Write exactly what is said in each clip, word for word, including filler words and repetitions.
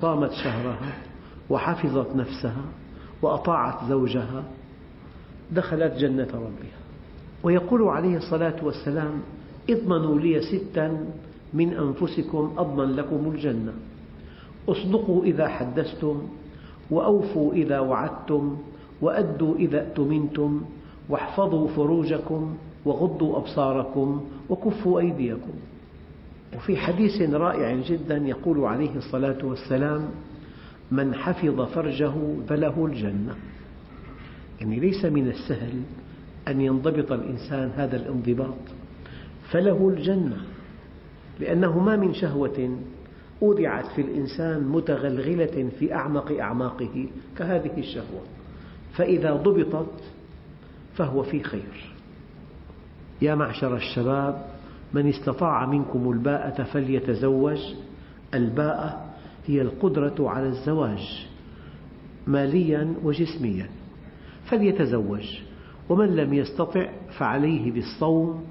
صامت شهرها وحفظت نفسها وأطاعت زوجها دخلت جنة ربها. ويقول عليه الصلاة والسلام: اضمنوا لي ستا من أنفسكم أضمن لكم الجنة: اصدقوا إذا حدثتم، وأوفوا إذا وعدتم، وأدوا إذا اؤتمنتم، واحفظوا فروجكم، وغضوا أبصاركم، وكفوا أيديكم. وفي حديث رائع جدا يقول عليه الصلاة والسلام: من حفظ فرجه فله الجنة. يعني ليس من السهل أن ينضبط الإنسان هذا الانضباط، فله الجنة، لأنه ما من شهوة أودعت في الإنسان متغلغلة في أعمق أعماقه كهذه الشهوة، فإذا ضبطت فهو في خير. يا معشر الشباب، من استطاع منكم الباءة فليتزوج. الباءة هي القدرة على الزواج ماليا وجسميا، فليتزوج. ومن لم يستطع فعليه بالصوم،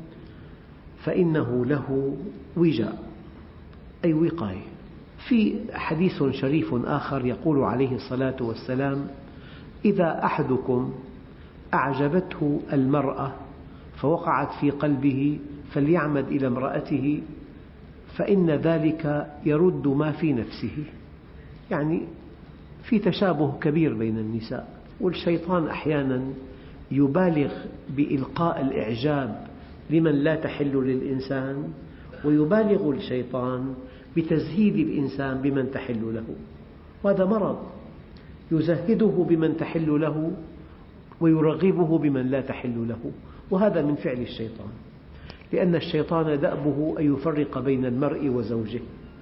فإنه له وجاء أي وقاية. في حديث شريف آخر يقول عليه الصلاة والسلام: إذا أحدكم أعجبته المرأة فوقعت في قلبه فليعمد إلى امرأته فإن ذلك يرد ما في نفسه. يعني في تشابه كبير بين النساء، والشيطان أحيانا يبالغ بإلقاء الإعجاب لمن لا تحل للإنسان، ويبالغ الشيطان بتزهيد الإنسان بمن تحل له، وهذا مرض. يزهده بمن تحل له ويرغبه بمن لا تحل له، وهذا من فعل الشيطان، لأن الشيطان دأبه أن يفرق بين المرء وزوجه.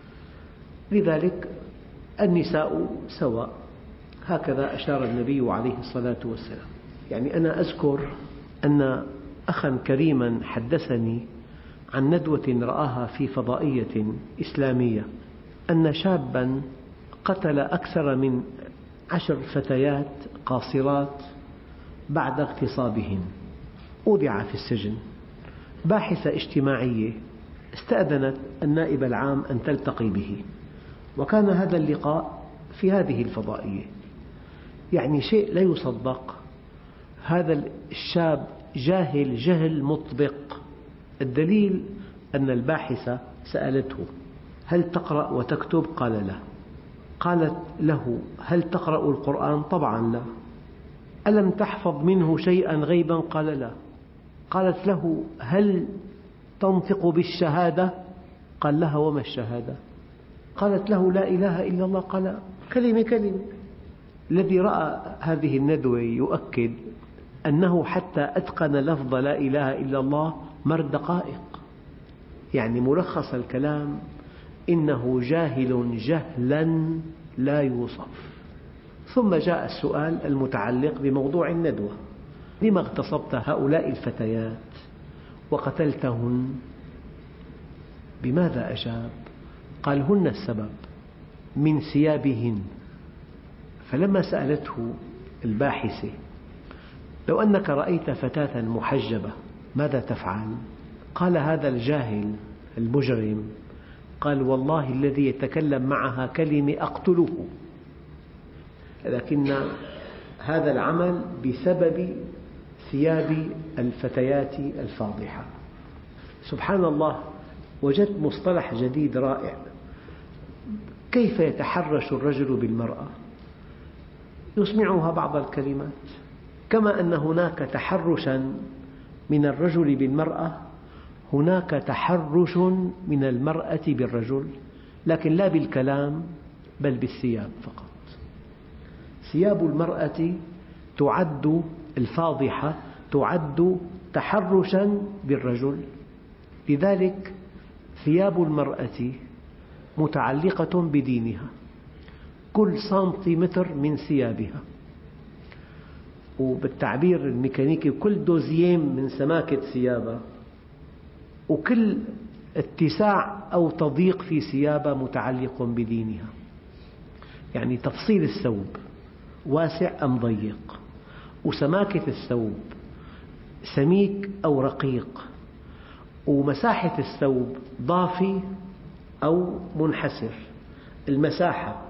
لذلك النساء سواء، هكذا أشار النبي عليه الصلاة والسلام. يعني أنا أذكر أن أخا كريما حدثني عن ندوة رآها في فضائية إسلامية، أن شابا قتل أكثر من عشر فتيات قاصرات بعد اغتصابهن، أودع في السجن. باحثة اجتماعية استأذنت النائب العام أن تلتقي به، وكان هذا اللقاء في هذه الفضائية. يعني شيء لا يصدق، هذا الشاب جاهل جهل مطبق. الدليل أن الباحثة سألته: هل تقرأ وتكتب؟ قال لا. قالت له: هل تقرأ القرآن؟ طبعا لا. ألم تحفظ منه شيئا غيبا؟ قال لا. قالت له: هل تنطق بالشهادة؟ قال لها: وما الشهادة؟ قالت له: لا إله إلا الله. قال: كلمة كلمة. الذي رأى هذه الندوة يؤكد أنه حتى أتقن لفظ لا إله إلا الله مر دقائق. يعني ملخص الكلام: إنه جاهل جهلا لا يوصف. ثم جاء السؤال المتعلق بموضوع الندوة: لما اغتصبت هؤلاء الفتيات وقتلتهن؟ بماذا أجاب؟ قال: هن السبب، من ثيابهن. فلما سألته الباحثة: لو أنك رأيت فتاة محجبة ماذا تفعل؟ قال هذا الجاهل المجرم: قال: والله الذي يتكلم معها كلمة أقتله، لكن هذا العمل بسبب ثياب الفتيات الفاضحة. سبحان الله، وجدت مصطلح جديد رائع: كيف يتحرش الرجل بالمرأة؟ يسمعها بعض الكلمات. كما أن هناك تحرشا من الرجل بالمرأة، هناك تحرش من المرأة بالرجل، لكن لا بالكلام بل بالثياب فقط. ثياب المرأة تعد الفاضحة تعد تحرشا بالرجل، لذلك ثياب المرأة متعلقة بدينها. كل سنتيمتر من ثيابها، وبالتعبير الميكانيكي كل دوزيام من سماكة ثيابها، وكل اتساع أو تضييق في ثيابها متعلق بدينها. يعني تفصيل الثوب واسع أم ضيق، وسماكة الثوب سميك أو رقيق، ومساحة الثوب ضافي أو منحسر، المساحة